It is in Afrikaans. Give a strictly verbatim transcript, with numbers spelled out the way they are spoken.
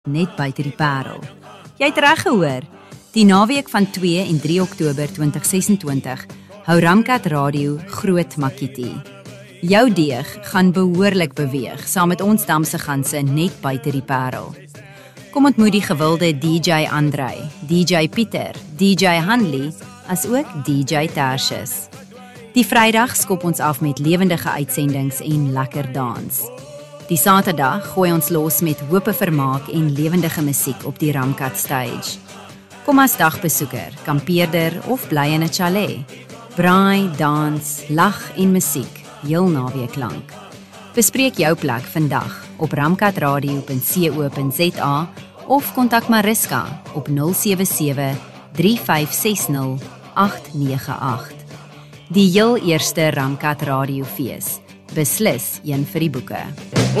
net buite die Parel. Jy het reg gehoor. Die naweek van twee en drie Oktober twintig sesentwintig hou Ramkat Radio groot makietie. Jou deeg gaan behoorlik beweeg saam met ons Damse ganse net buite die Parel. Kom ontmoet die gewilde D J Andrei, D J Pieter, D J Hanley, as ook D J Tertius. Die Vrydag skop ons af met lewendige uitsendings en lekker dans. Die Saterdag gooi ons los met hope vermaak en lewendige musiek op die Ramkat stage. Kom as dagbesoeker, kampeerder of bly in 'n chalet. Braai, dans, lag en musiek, heel naweek lank. Bespreek jou plek vandag op ramkatradio punt co punt za of kontak Mariska op nul sewe sewe, drie vyf ses nul, agt nege agt. Die heel eerste Ramkat Radio fees, beslis een vir die boeke.